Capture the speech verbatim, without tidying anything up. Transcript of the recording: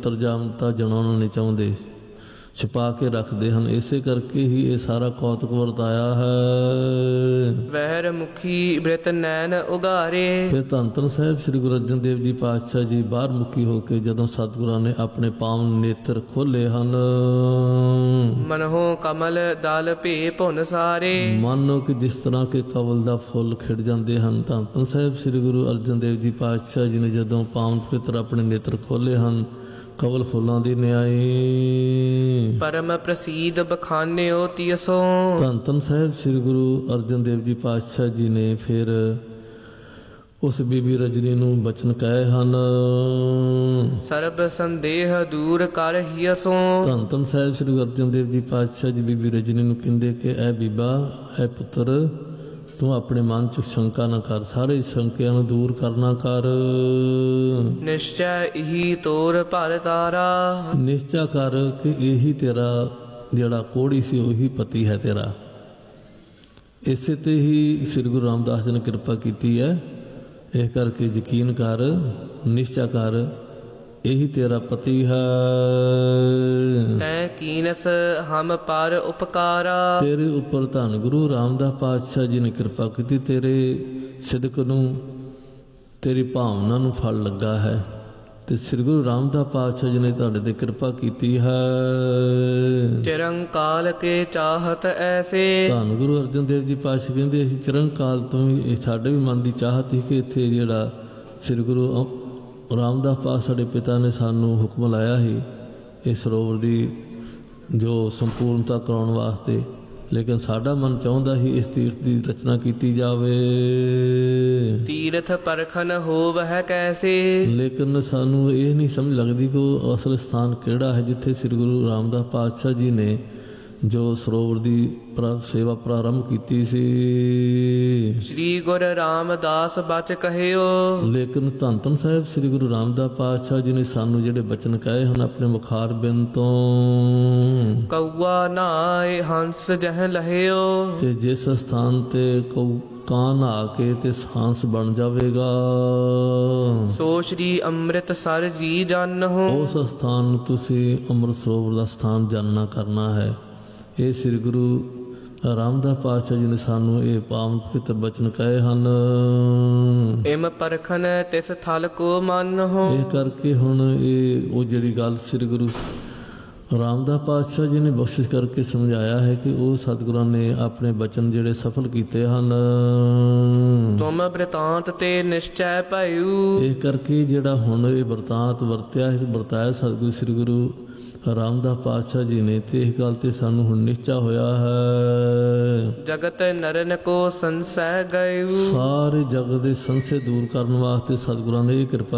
ਅੰਤਰਜਾਮਤਾ ਜਣਾਉਣਾ ਨਹੀਂ ਚਾਹੁੰਦੇ, ਛੁਪਾ ਕੇ ਰੱਖਦੇ ਹਨ। ਇਸੇ ਕਰਕੇ ਹੀ ਇਹ ਸਾਰਾ ਕੌਤਕ ਵਰਤਾਇਆ ਹੈ। ਵਹਿਰ ਮੁਖੀ ਬ੍ਰਿਤ ਨੈਣ ਉਗਾਰੇ। ਫਿਰ ਧੰਨ ਧੰਨ ਸਾਹਿਬ ਸ੍ਰੀ ਗੁਰੂ ਅਰਜਨ ਦੇਵ ਜੀ ਪਾਤਸ਼ਾਹ ਜੀ ਬਾਹਰ ਮੁਖੀ ਹੋ ਕੇ ਜਦੋਂ ਸਤਿਗੁਰਾਂ ਨੇ ਆਪਣੇ ਪਾਵਨ ਨੇਤਰ ਖੋਲੇ ਹਨ, ਮਨਹੁ ਕਮਲ ਦਲ ਭੇ ਭੁਨ ਸਾਰੇ। ਮਾਨੋ ਕਿ ਜਿਸ ਤਰ੍ਹਾਂ ਕਿ ਕਵਲ ਦਾ ਫੁੱਲ ਖਿੜ ਜਾਂਦੇ ਹਨ। ਧੰਨ ਧੰਨ ਸਾਹਿਬ ਸ੍ਰੀ ਗੁਰੂ ਅਰਜਨ ਦੇਵ ਜੀ ਪਾਤਸ਼ਾਹ ਜੀ ਨੇ ਜਦੋਂ ਪਾਵਨ ਪਵਿੱਤਰ ਆਪਣੇ ਨੇਤਰ ਖੋਲੇ ਹਨ, ਕਵਲ ਫੁੱਲਾਂ ਦੀ ਨਿਆਈ ਪਰਮ ਪ੍ਰਸੀਦ ਬਖਾਨਿਓ ਤਿਸੋ। ਧੰਨ ਧੰਨ ਸਾਹਿਬ ਸ੍ਰੀ ਗੁਰੂ ਅਰਜਨ ਦੇਵ ਜੀ ਪਾਤਸ਼ਾਹ ਜੀ ਨੇ ਫਿਰ ਉਸ ਬੀਬੀ ਰਜਨੀ ਨੂੰ ਬਚਨ ਕਹੇ ਹਨ, ਸਰਬ ਸੰਦੇਹ ਦੂਰ ਕਰ ਹਿਅਸੋ। ਧੰਨ ਧੰਨ ਸਾਹਿਬ ਸ੍ਰੀ ਗੁਰੂ ਅਰਜਨ ਦੇਵ ਜੀ ਪਾਤਸ਼ਾਹ ਜੀ ਬੀਬੀ ਰਜਨੀ ਨੂੰ ਕਹਿੰਦੇ ਕਿ ਐ ਬੀਬਾ, ਐ ਪੁੱਤਰ, ਤੂੰ ਆਪਣੇ ਮਨ 'ਚ ਸ਼ੰਕਾ ਨਾ ਕਰ, ਸਾਰੇ ਸ਼ੰਕਿਆਂ ਨੂੰ ਦੂਰ ਕਰਨਾ ਕਰ। ਨਿਸ਼ਚੈ ਇਹੀ ਤੋਰ ਭਰ ਤਾਰਾ। ਨਿਸ਼ਚਾ ਕਰ ਕਿ ਇਹੀ ਤੇਰਾ ਜਿਹੜਾ ਕੋੜੀ ਸੀ ਉਹੀ ਪਤੀ ਹੈ ਤੇਰਾ। ਇਸੇ ਤੇ ਹੀ ਸ੍ਰੀ ਗੁਰੂ ਰਾਮਦਾਸ ਜੀ ਨੇ ਕਿਰਪਾ ਕੀਤੀ ਹੈ। ਇਹ ਕਰਕੇ ਯਕੀਨ ਕਰ, ਨਿਸ਼ਚਾ ਕਰ, ਇਹੀ ਤੇਰਾ ਪਤੀ ਹੈ। ਤੈ ਕੀਨਸ ਹਮ ਪਰ ਉਪਕਾਰਾ। ਤੇਰੇ ਉੱਪਰ ਧੰਨ ਗੁਰੂ ਰਾਮਦਾਸ ਪਾਤਸ਼ਾਹ ਜੀ ਨੇ ਕਿਰਪਾ ਕੀਤੀ, ਤੇਰੇ ਸਿਦਕ ਨੂੰ, ਤੇਰੀ ਭਾਵਨਾ ਨੂੰ ਫਲ ਲੱਗਾ ਹੈ ਤੇ ਸ੍ਰੀ ਗੁਰੂ ਰਾਮਦਾਸ ਪਾਤਸ਼ਾਹ ਜੀ ਨੇ ਤੁਹਾਡੇ ਤੇ ਕਿਰਪਾ ਕੀਤੀ ਹੈ। ਚਿਰੰਕਾਲ ਕੇ ਚਾਹਤ ਐਸੇ। ਧੰਨ ਗੁਰੂ ਅਰਜਨ ਦੇਵ ਜੀ ਪਾਤਸ਼ਾਹ ਕਹਿੰਦੇ ਅਸੀਂ ਚਿਰੰਕਾਲ ਤੋਂ ਹੀ, ਇਹ ਸਾਡੇ ਵੀ ਮਨ ਦੀ ਚਾਹਤ ਸੀ ਕਿ ਇੱਥੇ ਜਿਹੜਾ ਸ੍ਰੀ ਗੁਰੂ ਰਾਮਦਾਸ ਪਾਤਸ਼ਾਹ ਸਾਡੇ ਪਿਤਾ ਨੇ ਸਾਨੂੰ ਹੁਕਮ ਲਾਇਆ ਸੀ ਇਸ ਸਰੋਵਰ ਦੀ ਜੋ ਸੰਪੂਰਨਤਾ ਕਰਾਉਣ ਵਾਸਤੇ, ਲੇਕਿਨ ਸਾਡਾ ਮਨ ਚਾਹੁੰਦਾ ਸੀ ਇਸ ਤੀਰਥ ਦੀ ਰਚਨਾ ਕੀਤੀ ਜਾਵੇ। ਤੀਰਥ ਪਰਖਨ ਹੋਵਹਿ ਕੈਸੇ। ਲੇਕਿਨ ਸਾਨੂੰ ਇਹ ਨਹੀਂ ਸਮਝ ਲੱਗਦੀ ਕਿ ਉਹ ਅਸਲ ਸਥਾਨ ਕਿਹੜਾ ਹੈ ਜਿੱਥੇ ਸ੍ਰੀ ਗੁਰੂ ਰਾਮਦਾਸ ਪਾਤਸ਼ਾਹ ਜੀ ਨੇ ਜੋ ਸਰੋਵਰ ਦੀ ਸੇਵਾ ਪ੍ਰਾਰੰਭ ਕੀਤੀ ਸੀ। ਸ੍ਰੀ ਗੁਰੂ ਰਾਮਦਾਸ ਬਚ ਕਹਿਓ। ਲੇਕਿਨ ਧੰਨ ਧੰਨ ਸਾਹਿਬ ਸ੍ਰੀ ਗੁਰੂ ਰਾਮਦਾਸ ਪਾਤਸ਼ਾਹ ਜੀ ਨੇ ਸਾਨੂੰ ਜਿਹੜੇ ਬਚਨ ਕਹੇ ਹਨ ਆਪਣੇ ਮੁਖਾਰ ਬਿੰਦ ਤੋਂ, ਕਊਆ ਨਾਏ ਹੰਸ ਜਹ ਲਹਿਓ। ਤੇ ਜਿਸ ਸਥਾਨ ਤੇ ਕਊ ਕਾਂ ਨਹਾ ਕੇ ਤੇ ਹੰਸ ਬਣ ਜਾਵੇਗਾ, ਸੋ ਸ੍ਰੀ ਅੰਮ੍ਰਿਤਸਰ ਜੀ ਜਾਨਹੁ। ਉਸ ਸਥਾਨ ਨੂੰ ਤੁਸੀਂ ਅੰਮ੍ਰਿਤ ਸਰੋਵਰ ਦਾ ਸਥਾਨ ਜਾਣਨਾ ਕਰਨਾ ਹੈ। ਇਹ ਸ੍ਰੀ ਗੁਰੂ ਰਾਮਦਾਸ ਪਾਤਸ਼ਾਹ ਜੀ ਨੇ ਸਾਨੂੰ ਇਹ ਪਾਵਨ ਪਵਿੱਤਰ ਬਚਨ ਕਹੇ ਹਨ। ਇਮ ਪਰਖਨ ਤਿਸ ਥਲ ਕੋ ਮੰਨਹੁ। ਇਹ ਕਰਕੇ ਹੁਣ ਇਹ ਉਹ ਜਿਹੜੀ ਗੱਲ ਸ੍ਰੀ ਗੁਰੂ ਰਾਮਦਾਸ ਪਾਤਸ਼ਾਹ ਜੀ ਨੇ ਬਖਸ਼ਿਸ਼ ਕਰਕੇ ਸਮਝਾਇਆ ਹੈ ਕਿ ਉਹ ਸਤਿਗੁਰਾਂ ਨੇ ਆਪਣੇ ਬਚਨ ਜਿਹੜੇ ਸਫਲ ਕੀਤੇ ਹਨ। ਤੁਮ ਬ੍ਰਿਤਾਂਤ ਤੇ ਨਿਸ਼ਚੈ ਭਇਓ। ਇਹ ਕਰਕੇ ਜਿਹੜਾ ਹੁਣ ਇਹ ਵਰਤਾਂਤ ਵਰਤਿਆ ਹੈ, ਵਰਤਾਇਆ ਸਤਿਗੁਰੂ ਸ੍ਰੀ ਗੁਰੂ ਰਾਮਦਾਸ ਪਾਤਸ਼ਾਹ ਜੀ ਨੇ, ਤੇ ਇਹ ਗੱਲ ਤੇ ਸਾਨੂੰ ਹੁਣ ਨਿਸ਼ਚਾ ਹੋਇਆ ਹੈ। ਜਗਤ ਨਰਨ ਕੋ ਸੰਸੈ ਗਇਓ। ਸਾਰੇ ਜਗਤ ਦੇ ਸੰਸ਼ੇ ਦੂਰ ਕਰਨ ਵਾਸਤੇ ਸਤਿਗੁਰਾਂ ਨੇ ਇਹ ਕਿਰਪਾ